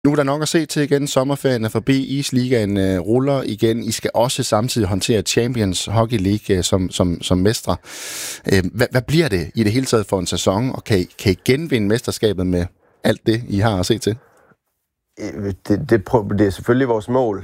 Nu er der nok at se til igen. Sommerferien er forbi. Isligaen ruller igen. I skal også samtidig håndtere Champions Hockey League som mestre. Hvad bliver det i det hele taget for en sæson? Og kan I genvinde mesterskabet med alt det, I har at se til? Det er selvfølgelig vores mål,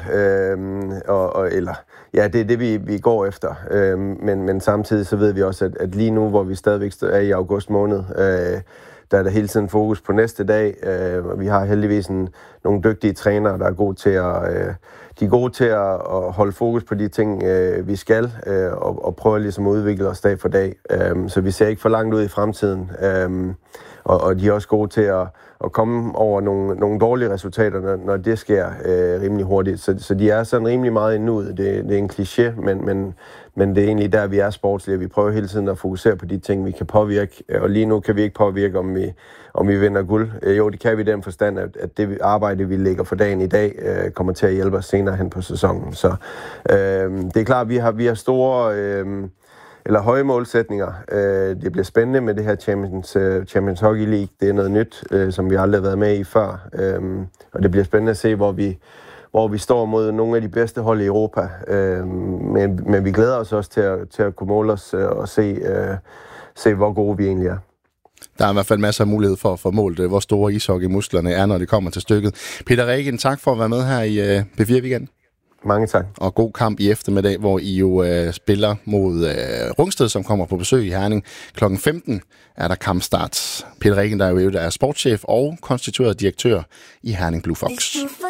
det er det, vi går efter. Men samtidig så ved vi også, at lige nu, hvor vi stadigvæk er i august måned, der er der hele tiden fokus på næste dag. Vi har heldigvis nogle dygtige trænere, der er gode til at holde fokus på de ting, vi skal, og prøve ligesom at udvikle os dag for dag. Så vi ser ikke for langt ud i fremtiden. Og de er også gode til at komme over nogle dårlige resultater, når det sker rimelig hurtigt. Så de er sådan rimelig meget i nuet. Det er en kliché, men det er egentlig der, vi er sportslige. Vi prøver hele tiden at fokusere på de ting, vi kan påvirke. Og lige nu kan vi ikke påvirke, om vi vinder guld. Jo, det kan vi i den forstand, at det arbejde, vi lægger for dagen i dag, kommer til at hjælpe os senere hen på sæsonen. Så det er klart, at vi har store... eller høje målsætninger. Det bliver spændende med det her Champions Hockey League. Det er noget nyt, som vi aldrig har været med i før. Og det bliver spændende at se, hvor vi står mod nogle af de bedste hold i Europa. Men vi glæder os også til at kunne måle os og se, hvor gode vi egentlig er. Der er i hvert fald masser af mulighed for at få målt, hvor store ishockeymusklerne er, når det kommer til stykket. Peter Regen, tak for at være med her i B4 Weekend. Mange tak. Og god kamp i eftermiddag, hvor I jo spiller mod Rungsted, som kommer på besøg i Herning. Klokken 15 er der kampstart. Peter Regen, der er sportschef og konstitueret direktør i Herning Blue Fox.